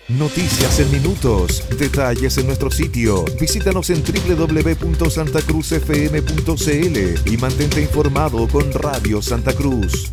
Noticias en minutos, detalles en nuestro sitio. Visítanos en www.santacruzfm.cl y mantente informado con Radio Santa Cruz.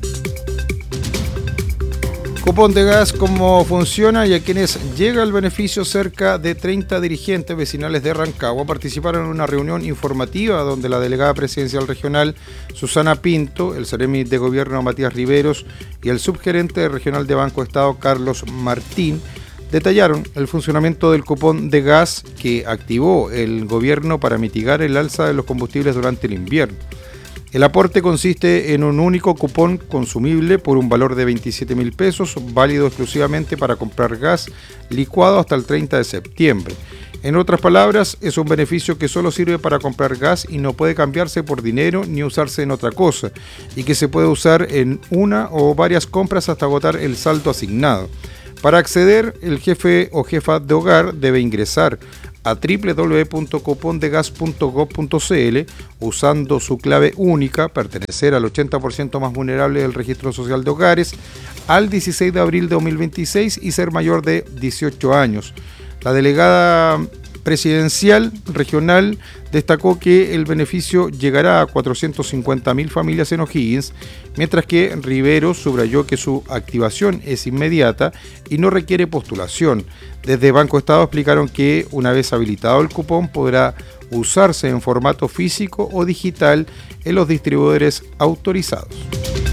Cupón de gas, cómo funciona y a quienes llega el beneficio. Cerca de 30 dirigentes vecinales de Rancagua participaron en una reunión informativa donde la delegada presidencial regional Susana Pinto, el seremi de gobierno Matías Riveros y el subgerente regional de Banco Estado Carlos Martín detallaron el funcionamiento del cupón de gas que activó el gobierno para mitigar el alza de los combustibles durante el invierno. El aporte consiste en un único cupón consumible por un valor de 27.000 pesos, válido exclusivamente para comprar gas licuado hasta el 30 de septiembre. En otras palabras, es un beneficio que solo sirve para comprar gas y no puede cambiarse por dinero ni usarse en otra cosa, y que se puede usar en una o varias compras hasta agotar el saldo asignado. Para acceder, el jefe o jefa de hogar debe ingresar a www.cupondegas.gov.cl usando su clave única, pertenecer al 80% más vulnerable del Registro Social de Hogares, al 16 de abril de 2026 y ser mayor de 18 años. La delegada presidencial regional destacó que el beneficio llegará a 450.000 familias en O'Higgins, mientras que Riveros subrayó que su activación es inmediata y no requiere postulación. Desde Banco Estado explicaron que una vez habilitado el cupón podrá usarse en formato físico o digital en los distribuidores autorizados.